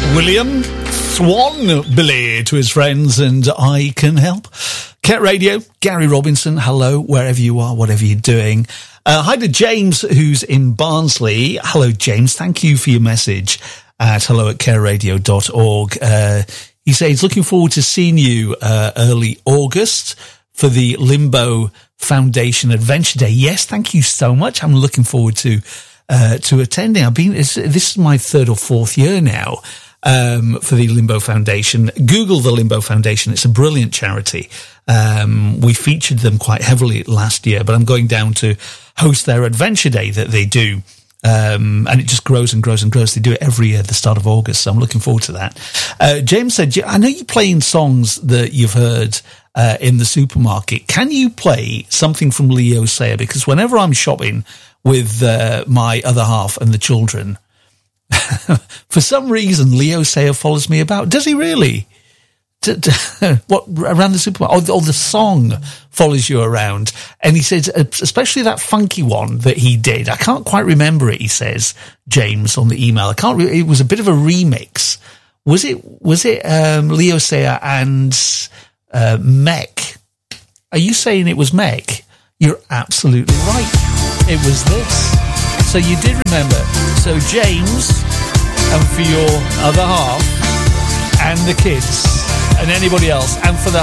William Swanbilly to his friends, and I Can Help. Ket Radio, Gary Robinson, hello, wherever you are, whatever you're doing. Hi to James, who's in Barnsley. Hello, James. Thank you for your message at hello@careradio.org. He says he's looking forward to seeing you early August for the Limbo Foundation Adventure Day. Yes, thank you so much. I'm looking forward to attending. This is my third or fourth year now for the Limbo Foundation. Google the Limbo Foundation. It's a brilliant charity. We featured them quite heavily last year, but I'm going down to host their Adventure Day that they do. And it just grows and grows and grows. They do it every year at the start of August, so I'm looking forward to that. James said, I know you're playing songs that you've heard in the supermarket. Can you play something from Leo Sayer? Because whenever I'm shopping with my other half and the children, for some reason Leo Sayer follows me about. Does he really? What, around the supermarket? Or the song follows you around. And he says, especially that funky one that he did. I can't quite remember it, he says, James, on the email. It was a bit of a remix. Was it Leo Sayer and Mech? Are you saying it was Mech? You're absolutely right. It was this. So you did remember. So James, and for your other half, and the kids, and anybody else, and for the